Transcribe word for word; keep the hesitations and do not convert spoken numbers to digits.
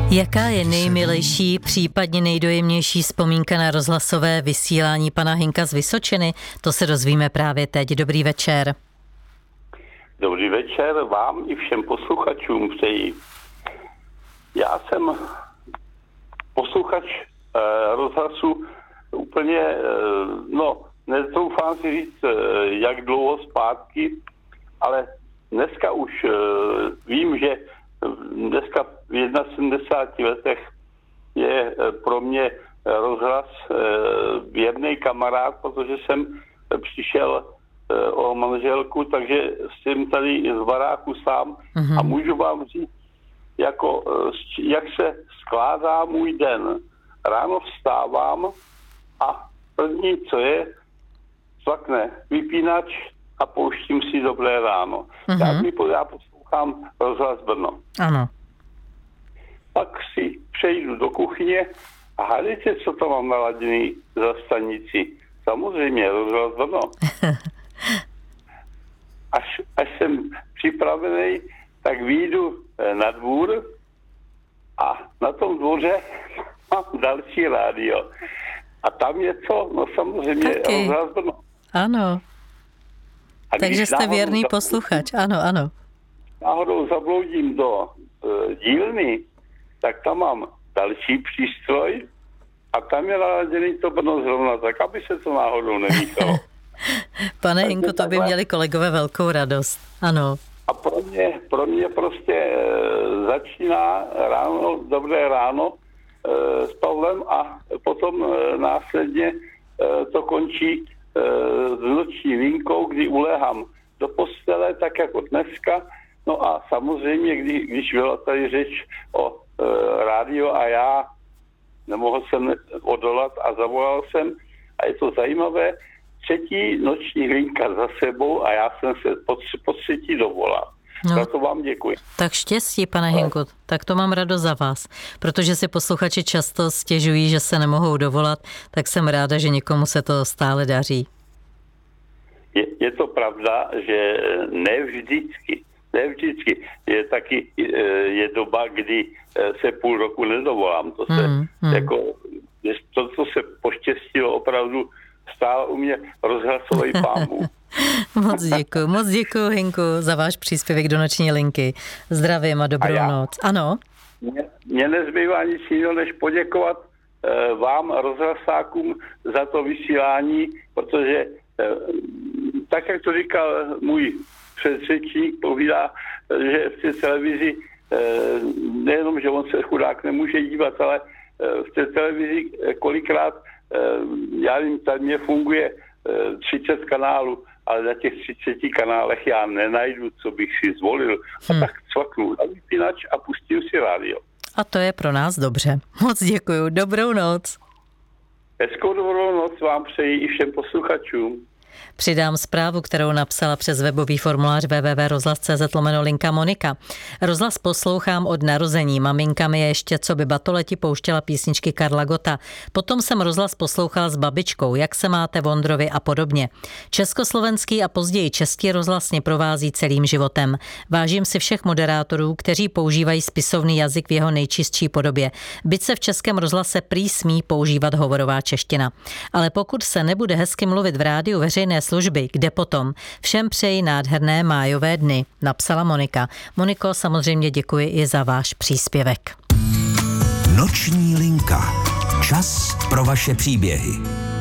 Jaká je nejmilejší, případně nejdojemnější vzpomínka na rozhlasové vysílání pana Hynka z Vysočiny? To se dozvíme právě teď. Dobrý večer. Dobrý večer vám i všem posluchačům přeji. Já jsem posluchač eh, rozhlasu úplně, eh, no, netroufám si říct, eh, jak dlouho zpátky, ale dneska už eh, vím, že dneska v sedmdesáti jedna letech je pro mě rozhlas věrný kamarád, protože jsem přišel o manželku, takže jsem tady z baráku sám mm-hmm. a můžu vám říct, jako, jak se skládá můj den. Ráno vstávám a první, co je, zvakne vypínač a pouštím si Dobré ráno. Mm-hmm. Já mi já poslouchám rozhlas Brno. Ano. Pak si přejdu do kuchyně a hádejte, co to mám naladěný za stanici. Samozřejmě, rozhlas Brno. Až, až jsem připravený, tak vyjdu na dvůr a na tom dvoře mám další rádio. A tam je co? No samozřejmě rozhlas Brno. Ano. A takže jste věrný za... posluchač, ano, ano. Náhodou zabloudím do uh, dílny, tak tam mám další přístroj a tam je naladěný to Brno zrovna tak, aby se to náhodou nemíchalo. Pane Hynko, to by měli kolegové velkou radost, ano. A pro mě, pro mě prostě e, začíná ráno, Dobré ráno e, s Pavlem a potom e, následně e, to končí e, s noční linkou, kdy uléhám do postele, tak jako dneska. No a samozřejmě, kdy, když byla tady řeč o e, rádiu a já nemohl jsem odolat a zavolal jsem a je to zajímavé, třetí noční linka za sebou a já jsem se po, po třetí dovolal. No, za to vám děkuji. Tak štěstí, pane Hynko, tak to mám radost za vás, protože si posluchači často stěžují, že se nemohou dovolat, tak jsem ráda, že někomu se to stále daří. Je, je to pravda, že ne vždycky, ne vždycky. Je taky je doba, kdy se půl roku nedovolám. To se hmm, hmm. jako, to, co se poštěstilo opravdu stále u mě rozhlasový pámu. Moc děkuji, moc děkuji, Hynku, za váš příspěvek do noční linky. Zdravím a dobrou a já, noc. Ano? Mě, mě nezbývá nic jiného, než poděkovat eh, vám, rozhlasákům, za to vysílání, protože eh, tak, jak to říkal můj předřečník, povídá, že v té televizi eh, nejenom, že on se chudák nemůže dívat, ale eh, v té televizi kolikrát já vím, tady mě funguje třicet kanálů, ale na těch třiceti kanálech já nenajdu, co bych si zvolil. A hmm. tak cvaknu na vypínač a pustím si rádio. A to je pro nás dobře. Moc děkuju. Dobrou noc. Hezkou dobrou noc vám přeji i všem posluchačům. Přidám zprávu, kterou napsala přes webový formulář w w w tečka rozhlas tečka c z lomeno linka Monika. Rozhlas poslouchám od narození. Maminka mi ještě co by batoleti pouštěla písničky Karla Gotta. Potom jsem rozhlas poslouchala s babičkou, Jak se máte, Vondrovi a podobně. Československý a později český rozhlas mě provází celým životem. Vážím si všech moderátorů, kteří používají spisovný jazyk v jeho nejčistší podobě. Byť se v českém rozhlase prý smí používat hovorová čeština. Ale pokud se nebude hezky mluvit v rádiu veřejné služby, kde potom? Všem přeji nádherné májové dny, napsala Monika. Moniko, samozřejmě děkuji i za váš příspěvek. Noční linka. Čas pro vaše příběhy.